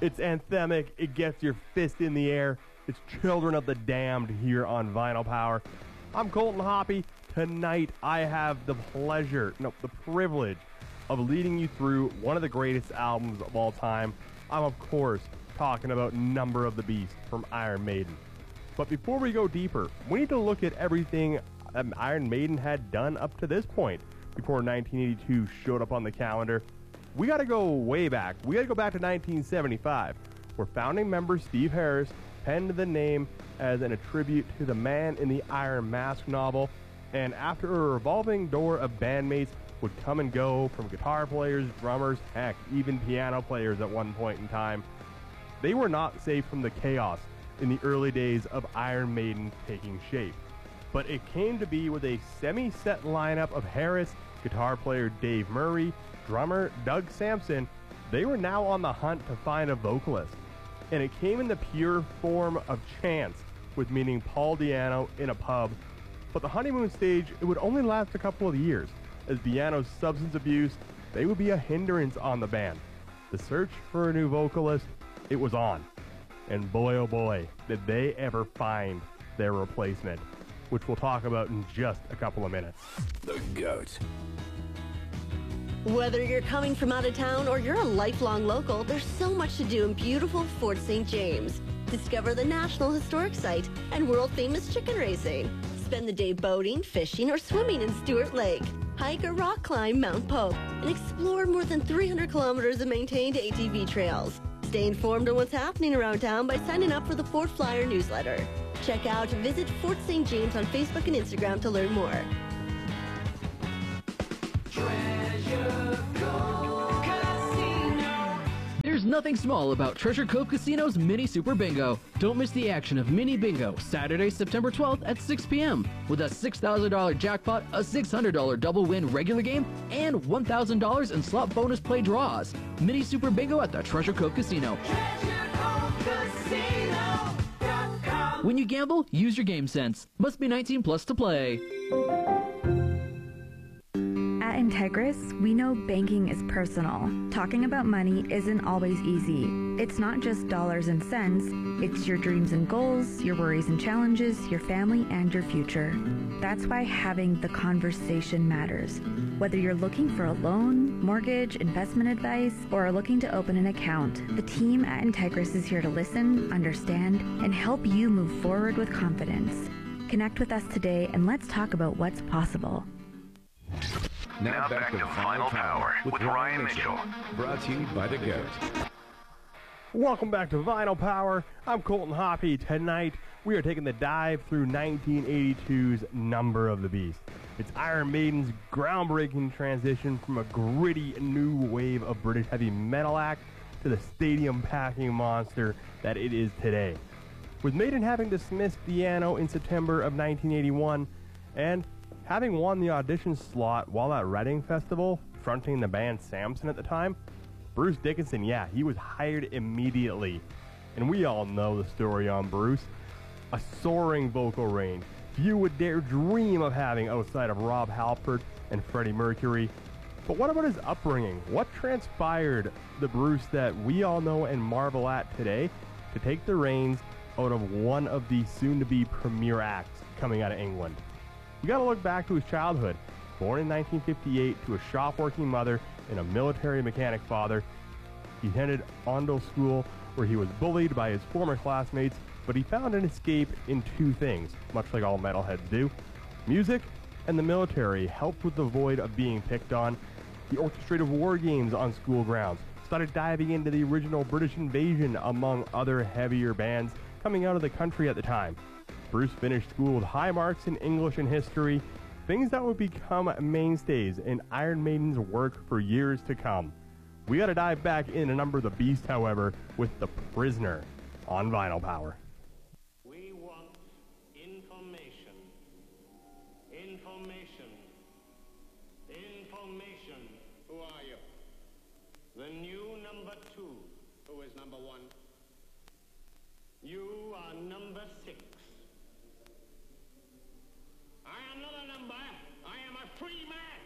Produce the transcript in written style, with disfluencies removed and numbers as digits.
It's anthemic, it gets your fist in the air. It's Children of the Damned here on Vinyl Power. I'm Colton Hoppy. Tonight I have the privilege of leading you through one of the greatest albums of all time. I'm of course talking about Number of the Beast from Iron Maiden. But before we go deeper, we need to look at everything Iron Maiden had done up to this point before 1982 showed up on the calendar. We gotta go way back. We gotta go back to 1975, where founding member Steve Harris penned the name as a tribute to the Man in the Iron Mask novel, and after a revolving door of bandmates would come and go, from guitar players, drummers, heck, even piano players at one point in time, they were not safe from the chaos in the early days of Iron Maiden taking shape. But it came to be with a semi-set lineup of Harris, guitar player Dave Murray, drummer Doug Sampson. They were now on the hunt to find a vocalist. And it came in the pure form of chance, with meeting Paul Di'Anno in a pub. But the honeymoon stage, it would only last a couple of years, as Di'Anno's substance abuse, they would be a hindrance on the band. The search for a new vocalist, it was on. And boy oh boy, did they ever find their replacement, which we'll talk about in just a couple of minutes. The GOAT. Whether you're coming from out of town or you're a lifelong local, there's so much to do in beautiful Fort St. James. Discover the National Historic Site and world-famous chicken racing. Spend the day boating, fishing, or swimming in Stewart Lake. Hike or rock climb Mount Pope and explore more than 300 kilometers of maintained ATV trails. Stay informed on what's happening around town by signing up for the Fort Flyer newsletter. Check out and visit Fort St. James on Facebook and Instagram to learn more. There's nothing small about Treasure Cove Casino's Mini Super Bingo. Don't miss the action of Mini Bingo, Saturday, September 12th at 6 p.m. with a $6,000 jackpot, a $600 double win regular game, and $1,000 in slot bonus play draws. Mini Super Bingo at the Treasure Cove Casino. TreasureCoveCasino.com. When you gamble, use your game sense. Must be 19 plus to play. At Integris, we know banking is personal. Talking about money isn't always easy. It's not just dollars and cents, it's your dreams and goals, your worries and challenges, your family, and your future. That's why having the conversation matters. Whether you're looking for a loan, mortgage, investment advice, or are looking to open an account, the team at Integris is here to listen, understand, and help you move forward with confidence. Connect with us today and let's talk about what's possible. Now back to Final Power with Ryan Mitchell. Brought to you by The GOAT. Welcome back to Vinyl Power. I'm Colton Hoppy. Tonight, we are taking the dive through 1982's Number of the Beast. It's Iron Maiden's groundbreaking transition from a gritty new wave of British heavy metal act to the stadium-packing monster that it is today. With Maiden having dismissed Di'Anno in September of 1981, and having won the audition slot while at Reading Festival, fronting the band Samson at the time, Bruce Dickinson, he was hired immediately. And we all know the story on Bruce. A soaring vocal range few would dare dream of having outside of Rob Halford and Freddie Mercury. But what about his upbringing? What transpired the Bruce that we all know and marvel at today to take the reins out of one of the soon-to-be premier acts coming out of England? We gotta look back to his childhood. Born in 1958 to a shop-working mother and a military mechanic father, he attended Oundle School where he was bullied by his former classmates, but he found an escape in two things, much like all metalheads do. Music and the military helped with the void of being picked on. He orchestrated war games on school grounds, started diving into the original British Invasion among other heavier bands coming out of the country at the time. Bruce finished school with high marks in English and history, things that would become mainstays in Iron Maiden's work for years to come. We gotta dive back into Number of the Beast, however, with The Prisoner on Vinyl Power. We want information. Information. Information. Who are you? The new number 2. Who is number 1? You are number 6. I am not a number. I am a free man.